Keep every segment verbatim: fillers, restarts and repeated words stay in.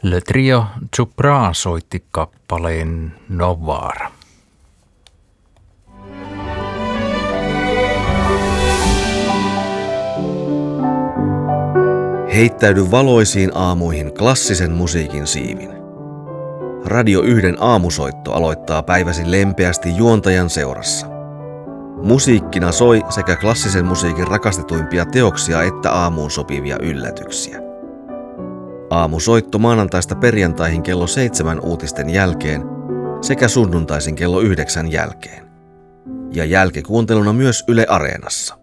Le Trio Zupra soitti kappaleen Novara. Heittäydy valoisiin aamuihin klassisen musiikin siivin. Radio yhden aamusoitto aloittaa päiväsi lempeästi juontajan seurassa. Musiikkina soi sekä klassisen musiikin rakastetuimpia teoksia että aamuun sopivia yllätyksiä. Aamusoitto maanantaista perjantaihin kello seitsemän uutisten jälkeen sekä sunnuntaisin kello yhdeksän jälkeen. Ja jälkikuunteluna myös Yle Areenassa.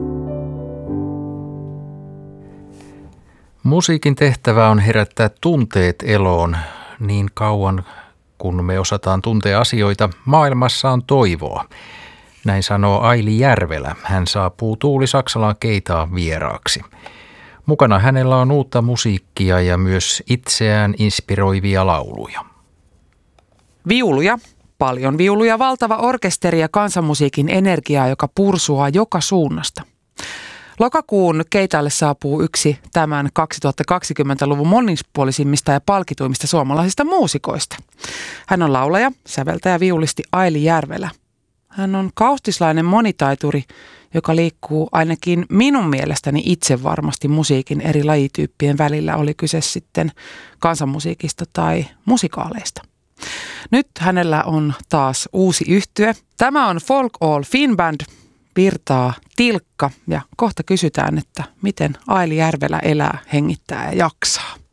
Musiikin tehtävä on herättää tunteet eloon niin kauan, kun me osataan tuntea asioita. Maailmassa on toivoa. Näin sanoo Aili Järvelä. Hän saapuu Tuuli Saksalaan Keitaan vieraaksi. Mukana hänellä on uutta musiikkia ja myös itseään inspiroivia lauluja. Viuluja, paljon viuluja, valtava orkesteri ja kansanmusiikin energiaa, joka pursuaa joka suunnasta. Lokakuun Keitaalle saapuu yksi tämän kaksituhattakaksikymmentäluvun monipuolisimmista ja palkituimmista suomalaisista muusikoista. Hän on laulaja, säveltäjä, viulisti Aili Järvelä. Hän on kaustislainen monitaituri, joka liikkuu ainakin minun mielestäni itse varmasti musiikin eri lajityyppien välillä, oli kyse sitten kansanmusiikista tai musikaaleista. Nyt hänellä on taas uusi yhtye. Tämä on Folk All Finband, virtaa Tilkka ja kohta kysytään, että miten Aili Järvelä elää, hengittää ja jaksaa.